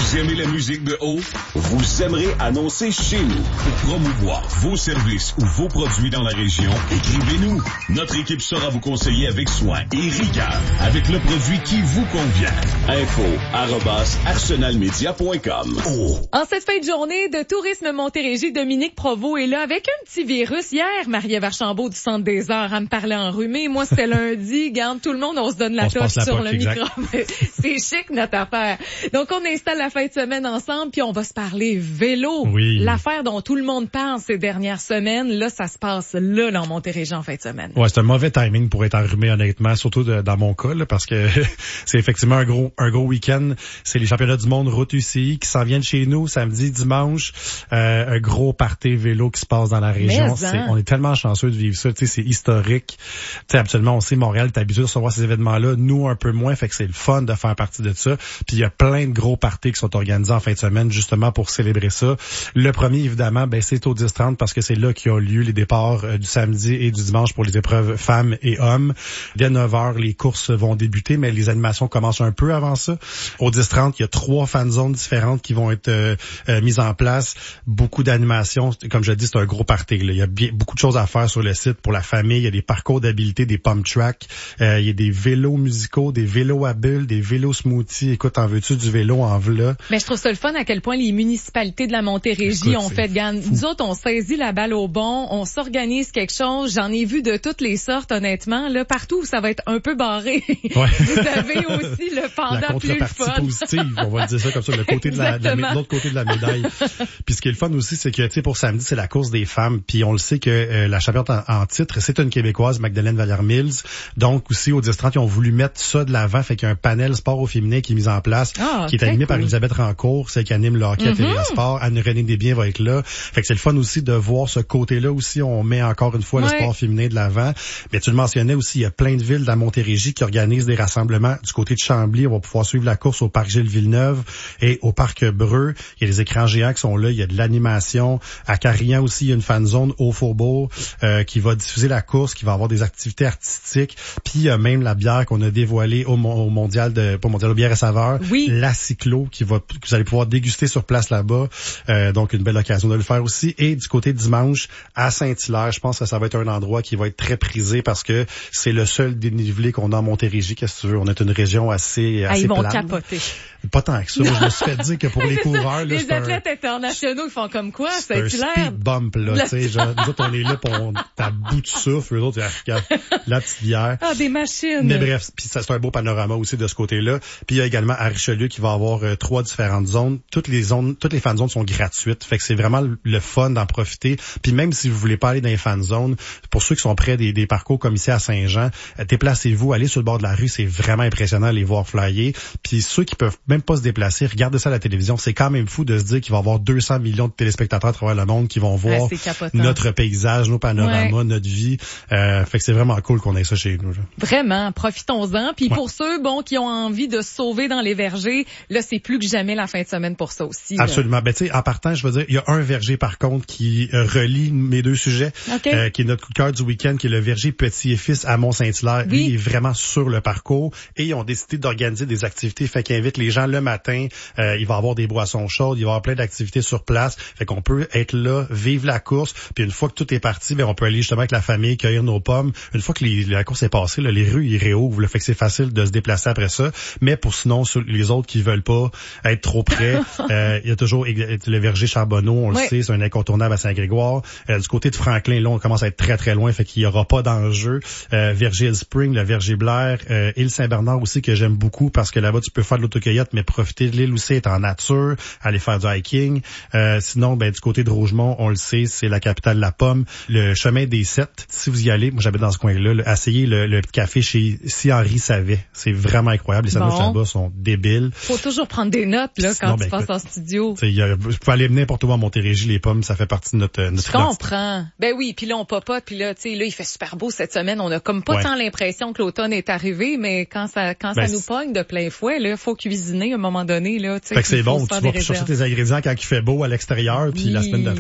Vous aimez la musique de haut? Vous aimerez annoncer chez nous. Pour promouvoir vos services ou vos produits dans la région, écrivez-nous. Notre équipe saura vous conseiller avec soin et rigueur avec le produit qui vous convient. info@arsenalmedia.com. En cette fin de journée de Tourisme Montérégie, Dominique Provost est là avec un petit virus. Hier, Marie-Ève Archambault du Centre des Arts, elle me parlait enrhumée. Moi, c'était lundi. Garde, tout le monde, on se donne la touche sur le micro. C'est chic, notre affaire. Donc, on installe la fin de semaine ensemble, puis on va se parler vélo. Oui. L'affaire dont tout le monde parle ces dernières semaines, là, ça se passe là, dans Montérégie, en fin de semaine. Ouais, c'est un mauvais timing pour être enrhumé, honnêtement, surtout dans mon cas, là, parce que c'est effectivement un gros week-end. C'est les championnats du monde route UCI qui s'en viennent chez nous samedi, dimanche. Un gros party vélo qui se passe dans la région. On est tellement chanceux de vivre ça. Tu sais, c'est historique. Tu sais, habituellement, on sait, Montréal est habitué de recevoir ces événements-là. Nous, un peu moins. Fait que c'est le fun de faire partie de ça. Puis il y a plein de gros parties qui sont organisés en fin de semaine, justement, pour célébrer ça. Le premier, évidemment, c'est au 10-30 parce que c'est là qu'il y a lieu les départs du samedi et du dimanche pour les épreuves femmes et hommes. Dès 9h, les courses vont débuter, mais les animations commencent un peu avant ça. Au 10-30, il y a 3 fan zones différentes qui vont être mises en place. Beaucoup d'animations. Comme je dis, c'est un gros party, là. Il y a beaucoup de choses à faire sur le site pour la famille. Il y a des parcours d'habilité, des pump tracks. Il y a des vélos musicaux, des vélos à bulles, des vélos smoothies. Écoute, en veux-tu du vélo en v'là? Mais je trouve ça le fun à quel point les municipalités de la Montérégie ont fait de gagne. Nous autres, on saisit la balle au bon, on s'organise quelque chose. J'en ai vu de toutes les sortes, honnêtement. Là, partout où ça va être un peu barré. Ouais. Vous avez aussi le pendant plus le fun. La contrepartie positive, on va dire ça comme ça, le côté de l'autre côté de la médaille. Puis ce qui est le fun aussi, c'est que, tu sais, pour samedi, c'est la course des femmes. Puis on le sait que la championne en titre, c'est une Québécoise, Magdalene Vallière-Mills. Donc aussi, au 10-30, ils ont voulu mettre ça de l'avant. Fait qu'il y a un panel sport au féminin qui est mis en place, qui est animé par Elisabeth Rancourt, celle qui anime le hockey à TVA Sport. Anne-Renée Desbiens va être là. Fait que c'est le fun aussi de voir ce côté-là aussi. On met encore une fois le sport féminin de l'avant. Mais tu le mentionnais aussi, il y a plein de villes dans Montérégie qui organisent des rassemblements. Du côté de Chambly, on va pouvoir suivre la course au parc Gilles-Villeneuve et au parc Breu. Il y a des écrans géants qui sont là. Il y a de l'animation. À Carignan aussi, il y a une fan zone au Faubourg qui va diffuser la course, qui va avoir des activités artistiques. Puis il y a même la bière qu'on a dévoilée au mondial au bière et saveurs. Oui. La Cyclo que vous allez pouvoir déguster sur place là-bas. Donc une belle occasion de le faire aussi. Et du côté dimanche, à Saint-Hilaire, je pense que ça va être un endroit qui va être très prisé parce que c'est le seul dénivelé qu'on a en Montérégie. Qu'est-ce que tu veux? On est une région assez ils vont plane. Capoter. Pas tant que ça. Je me suis fait dire que pour les coureurs... Là, les athlètes internationaux, ils font comme quoi? C'est un speed bump, là. Tu sais, genre, nous autres, on est là pour t'as bout de souffle. Eux autres, regarde, la petite bière. Ah, des machines. Mais bref, puis ça, c'est un beau panorama aussi de ce côté-là. Puis il y a également à Richelieu qui va avoir 3 différentes zones. Toutes les fan zones sont gratuites. Fait que c'est vraiment le fun d'en profiter. Puis même si vous voulez pas aller dans les fan zones, pour ceux qui sont près des parcours comme ici à Saint-Jean, déplacez-vous, allez sur le bord de la rue. C'est vraiment impressionnant de les voir flyer. Puis ceux qui peuvent même pas se déplacer, regardez ça à la télévision. C'est quand même fou de se dire qu'il va y avoir 200 millions de téléspectateurs à travers le monde qui vont voir notre paysage, nos panoramas, notre vie. Fait que c'est vraiment cool qu'on ait ça chez nous. Là. Vraiment, profitons-en. Puis pour ceux qui ont envie de se sauver dans les vergers, là, c'est plus que jamais la fin de semaine pour ça aussi. Absolument. Ben, tu sais, en partant, je veux dire, il y a un verger, par contre, qui relie mes deux sujets, qui est notre coup de cœur du week-end, qui est le verger Petit et Fils à Mont-Saint-Hilaire. Lui, il est vraiment sur le parcours et ils ont décidé d'organiser des activités. Fait qu'ils invitent les gens le matin. Il va y avoir des boissons chaudes, il va y avoir plein d'activités sur place. Fait qu'on peut être là, vivre la course. Puis une fois que tout est parti, on peut aller justement avec la famille, cueillir nos pommes. Une fois que la course est passée, là, les rues, ils réouvrent. Fait que c'est facile de se déplacer après ça. Mais pour sinon, sur les autres qui veulent pas être trop près, il y a toujours le verger Charbonneau, on le sait, c'est un incontournable à Saint-Grégoire. Du côté de Franklin, là, on commence à être très, très loin, fait qu'il y aura pas d'enjeu. Verger Hill Spring, le verger Blair, île Saint-Bernard aussi, que j'aime beaucoup parce que là-bas, tu peux faire de l'autocueillette, mais profiter de l'île aussi, être en nature, aller faire du hiking. Sinon, du côté de Rougemont, on le sait, c'est la capitale de la pomme. Le chemin des Sept, si vous y allez, moi j'habite dans ce coin-là, essayez le petit café chez Si Henri Savet. C'est vraiment incroyable. Les sandwichs là-bas sont débiles. Faut toujours prendre des notes là quand tu passes en studio. Vous pouvez aller n'importe où en Montérégie, les pommes, ça fait partie de notre Je comprends. Ben oui, puis là on popote, puis là, tu sais, là il fait super beau cette semaine. On a comme pas tant l'impression que l'automne est arrivé, mais quand ça nous pogne de plein fouet, là, faut cuisiner à un moment donné là. Fait que c'est bon, tu vas chercher tes ingrédients quand il fait beau à l'extérieur, puis la semaine d'après